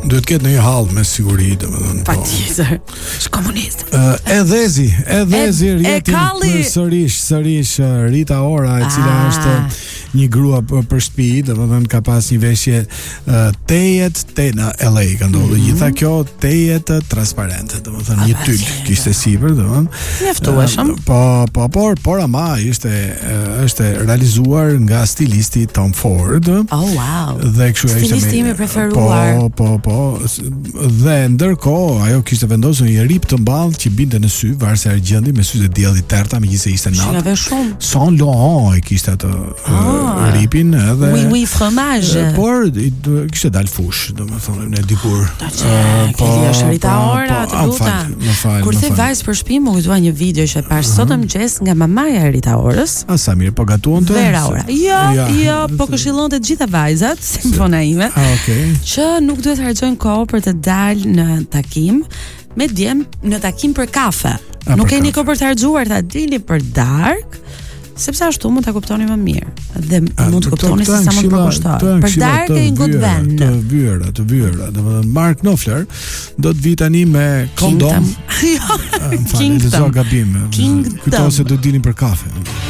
Duhet të ketë ndonjë hall me siguri, domethënë. Patjetër. Shkomunist. Edhezi rjetin sërish Rita Ora, e cila është një grua për shtëpi, domethënë ka pas një veshje tejet në LA ka ndodhur. Gjitha kjo tejet transparente, domethënë një tyl kishte sipër, domethënë. Mjaftueshëm. Por ama është realizuar nga stilisti Tom Ford. Oh wow. Dhe kështu ishte stilisti im i preferuar. Po. Dhe ndërkohë ajo kishte vendosur një rip të mballë që binte në sy, varse argjendi me sytë e diellit terta, megjithëse ishte natë. Shikave shumë. Saint Laurent kishte atë ripin edhe oui fromage. Por kishte dal fush, domethënë në dikur. Po është Rita Ora, të lutem. Kur the vajzë për shtëpi, më kujtoa një video që e pash sot mëngjes nga mamaja e Rita Orës. Sa mirë po gatuonte. Vera Ora. Jo, po këshillonte të gjitha vajzat, simfona ime. Okay. Që nuk duhet harxojnë kohë për të dalë në takim me djem, në takim për kafe. Nuk keni kohë për të harxuar, ta dilni për darkë, sepse ashtu mund ta kuptoni më mirë. Dhe mund të kuptoni se sa mund të kushtojë. Për darkë e ngot vend. Të vyera. Domethënë Mark Knopfler do të vi tani me kondom. Kingdom. Kujtohet se do dilin për kafe.